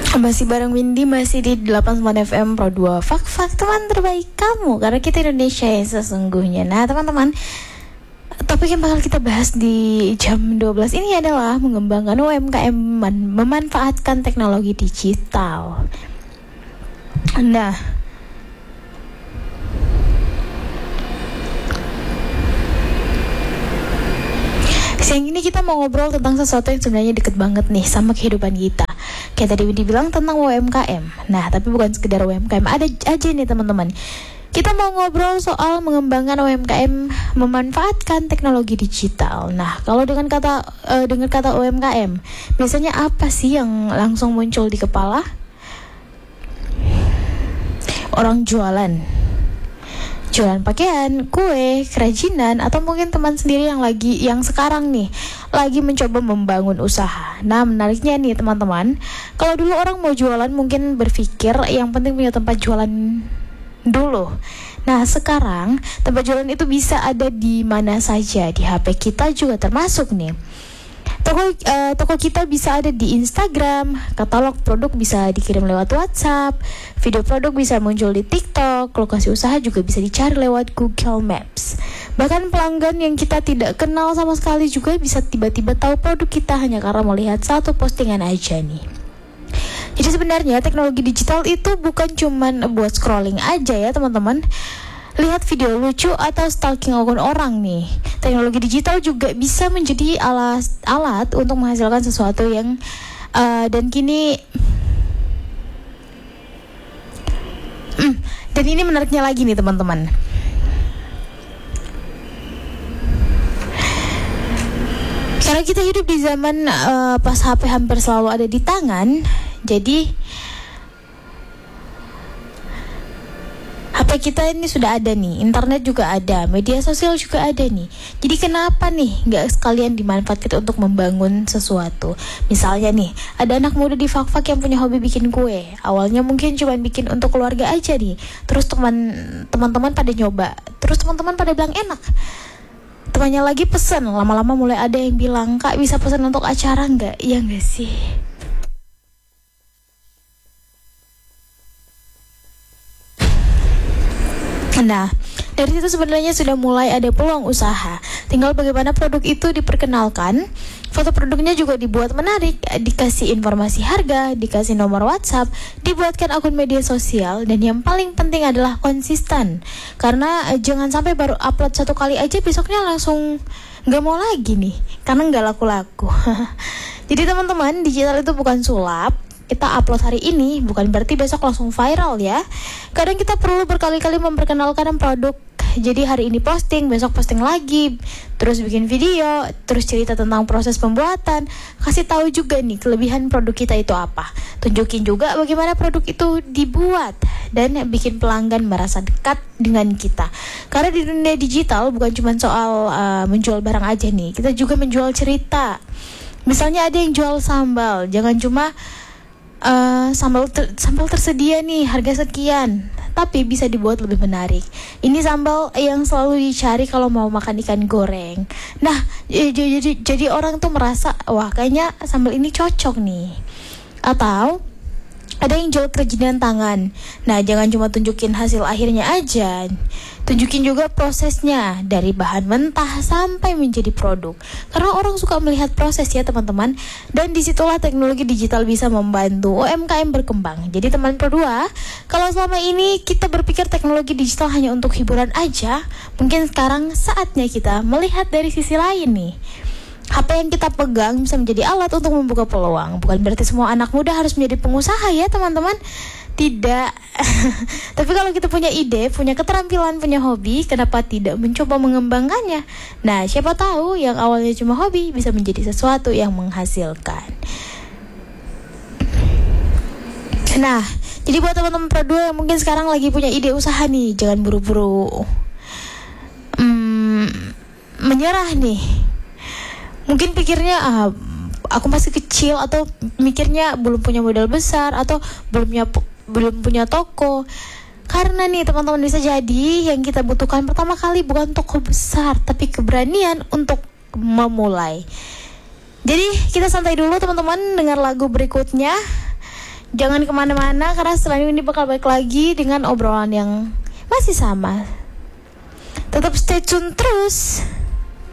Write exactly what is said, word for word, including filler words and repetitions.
Masih bareng Windy, masih di delapan puluh sembilan F M Pro dua, Fak-Fak teman terbaik kamu, karena kita Indonesia yang sesungguhnya. Nah teman-teman, topik yang bakal kita bahas di jam dua belas ini adalah mengembangkan U M K M, memanfaatkan teknologi digital. Nah, siang ini kita mau ngobrol tentang sesuatu yang sebenarnya deket banget nih sama kehidupan kita. Kayak tadi Windy bilang tentang U M K M. Nah, tapi bukan sekedar U M K M, ada aja nih teman-teman. Kita mau ngobrol soal mengembangkan U M K M, memanfaatkan teknologi digital. Nah, kalau dengan kata uh, dengan kata U M K M, biasanya apa sih yang langsung muncul di kepala? Orang jualan. Jualan pakaian, kue, kerajinan, atau mungkin teman sendiri yang lagi yang sekarang nih lagi mencoba membangun usaha. Nah, menariknya nih teman-teman, kalau dulu orang mau jualan mungkin berpikir yang penting punya tempat jualan dulu. Nah, sekarang tempat jualan itu bisa ada di mana saja, di H P kita juga termasuk nih. Toko, uh, toko kita bisa ada di Instagram, katalog produk bisa dikirim lewat WhatsApp, video produk bisa muncul di TikTok, lokasi usaha juga bisa dicari lewat Google Maps. Bahkan pelanggan yang kita tidak kenal sama sekali juga bisa tiba-tiba tahu produk kita hanya karena melihat satu postingan aja nih. Jadi sebenarnya teknologi digital itu bukan cuman buat scrolling aja ya teman-teman. Lihat video lucu atau stalking akun orang nih. Teknologi digital juga bisa menjadi alat alat untuk menghasilkan sesuatu yang uh, dan kini mm, dan ini menariknya lagi nih teman-teman. Karena kita hidup di zaman uh, pas H P hampir selalu ada di tangan, jadi H P kita ini sudah ada nih, internet juga ada, media sosial juga ada nih. Jadi kenapa nih nggak sekalian dimanfaatkan untuk membangun sesuatu? Misalnya nih, ada anak muda di Fak-Fak yang punya hobi bikin kue. Awalnya mungkin cuma bikin untuk keluarga aja nih. Terus teman teman-teman pada nyoba, terus teman-teman pada bilang enak. Temannya lagi pesen, lama-lama mulai ada yang bilang, "Kak, bisa pesen untuk acara nggak?" Iya nggak sih? Nah, dari situ sebenarnya sudah mulai ada peluang usaha. Tinggal bagaimana produk itu diperkenalkan. Foto produknya juga dibuat menarik, dikasih informasi harga, dikasih nomor WhatsApp, dibuatkan akun media sosial, dan yang paling penting adalah konsisten. Karena eh, jangan sampai baru upload satu kali aja besoknya langsung gak mau lagi nih, karena gak laku-laku. Jadi teman-teman, digital itu bukan sulap. Kita upload hari ini bukan berarti besok langsung viral ya. Kadang kita perlu berkali-kali memperkenalkan produk. Jadi hari ini posting, besok posting lagi, terus bikin video, terus cerita tentang proses pembuatan, kasih tahu juga nih kelebihan produk kita itu apa. Tunjukin juga bagaimana produk itu dibuat dan bikin pelanggan merasa dekat dengan kita. Karena di dunia digital bukan cuma soal uh, menjual barang aja nih, kita juga menjual cerita. Misalnya ada yang jual sambal, jangan cuma Uh, sambal ter- sambal tersedia nih harga sekian, tapi bisa dibuat lebih menarik. Ini sambal yang selalu dicari kalau mau makan ikan goreng. Nah, jadi jadi, jadi orang tuh merasa wah kayaknya sambal ini cocok nih. Atau ada yang jual kerajinan tangan. Nah, jangan cuma tunjukin hasil akhirnya aja. Tunjukin juga prosesnya dari bahan mentah sampai menjadi produk. Karena orang suka melihat proses ya teman-teman. Dan disitulah teknologi digital bisa membantu U M K M berkembang. Jadi teman Pro dua, kalau selama ini kita berpikir teknologi digital hanya untuk hiburan aja, mungkin sekarang saatnya kita melihat dari sisi lain nih. H P yang kita pegang bisa menjadi alat untuk membuka peluang. Bukan berarti semua anak muda harus menjadi pengusaha ya teman-teman. Tidak. Tapi kalau kita punya ide, punya keterampilan, punya hobi, kenapa tidak mencoba mengembangkannya? Nah, siapa tahu yang awalnya cuma hobi bisa menjadi sesuatu yang menghasilkan. Nah, jadi buat teman-teman Pro dua yang mungkin sekarang lagi punya ide usaha nih, jangan buru-buru hmm, menyerah nih. Mungkin pikirnya ah, aku masih kecil, atau mikirnya belum punya modal besar, atau belum punya belum punya toko. Karena nih teman-teman, bisa jadi yang kita butuhkan pertama kali bukan toko besar, tapi keberanian untuk memulai. Jadi kita santai dulu teman-teman, dengar lagu berikutnya. jangan kemana-mana karena setelah ini bakal balik lagi dengan obrolan yang masih sama. Tetap stay tune terus.